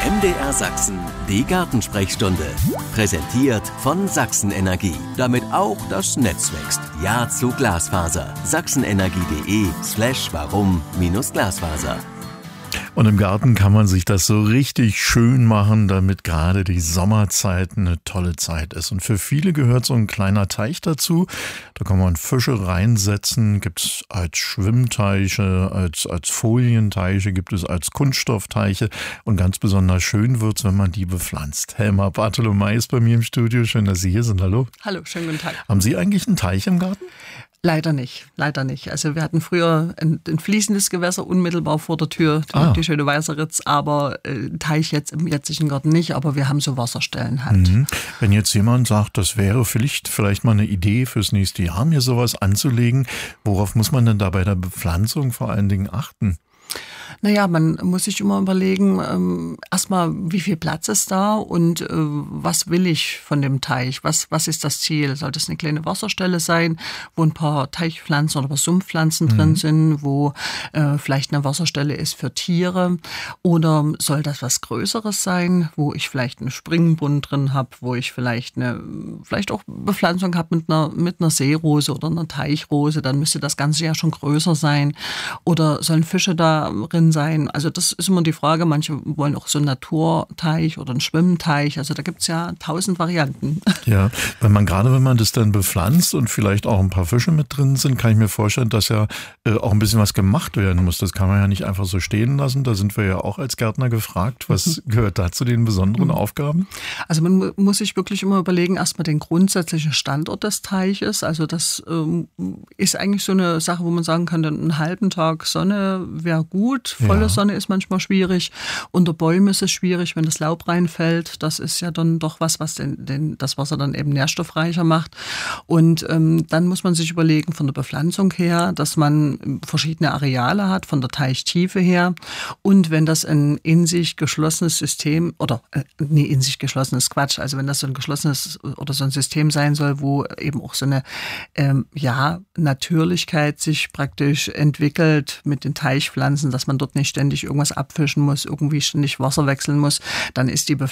MDR Sachsen, die Gartensprechstunde. Präsentiert von Sachsen Energie. Damit auch das Netz wächst. Ja zu Glasfaser. sachsenenergie.de/warum-Glasfaser. Und im Garten kann man sich das so richtig schön machen, damit gerade die Sommerzeit eine tolle Zeit ist. Und für viele gehört so ein kleiner Teich dazu. Da kann man Fische reinsetzen, gibt es als Schwimmteiche, als Folienteiche, gibt es als Kunststoffteiche. Und ganz besonders schön wird's, wenn man die bepflanzt. Helma Bartholomei ist bei mir im Studio. Schön, dass Sie hier sind. Hallo. Hallo, schönen guten Tag. Haben Sie eigentlich einen Teich im Garten? Leider nicht. Also wir hatten früher ein fließendes Gewässer unmittelbar vor der Tür, die schöne Weißeritz, aber Teich jetzt im jetzigen Garten nicht, aber wir haben so Wasserstellen halt. Mhm. Wenn jetzt jemand sagt, das wäre vielleicht mal eine Idee fürs nächste Jahr, mir sowas anzulegen, worauf muss man denn da bei der Bepflanzung vor allen Dingen achten? Naja, man muss sich immer überlegen, erstmal, wie viel Platz ist da und was will ich von dem Teich? Was ist das Ziel? Soll das eine kleine Wasserstelle sein, wo ein paar Teichpflanzen oder Sumpfpflanzen drin sind, wo vielleicht eine Wasserstelle ist für Tiere? Oder soll das was Größeres sein, wo ich vielleicht einen Springbrunnen drin habe, wo ich vielleicht auch Bepflanzung habe mit einer Seerose oder einer Teichrose? Dann müsste das Ganze ja schon größer sein. Oder sollen Fische darin sein? Also das ist immer die Frage. Manche wollen auch so einen Naturteich oder einen Schwimmteich. Also da gibt es ja 1000 Varianten. Ja, wenn man das dann bepflanzt und vielleicht auch ein paar Fische mit drin sind, kann ich mir vorstellen, dass ja auch ein bisschen was gemacht werden muss. Das kann man ja nicht einfach so stehen lassen. Da sind wir ja auch als Gärtner gefragt. Was gehört da zu den besonderen Aufgaben? Also man muss sich wirklich immer überlegen, erstmal den grundsätzlichen Standort des Teiches. Also das ist eigentlich so eine Sache, wo man sagen kann, einen halben Tag Sonne wäre gut. Volle Sonne ist manchmal schwierig. Unter Bäumen ist es schwierig, wenn das Laub reinfällt. Das ist ja dann doch was das Wasser dann eben nährstoffreicher macht. Und dann muss man sich überlegen von der Bepflanzung her, dass man verschiedene Areale hat, von der Teichtiefe her. Und wenn das ein in sich geschlossenes System in sich geschlossenes Quatsch, also wenn das so ein geschlossenes oder so ein System sein soll, wo eben auch so eine Natürlichkeit sich praktisch entwickelt mit den Teichpflanzen, dass man dort nicht ständig irgendwas abfischen muss, irgendwie ständig Wasser wechseln muss, dann ist die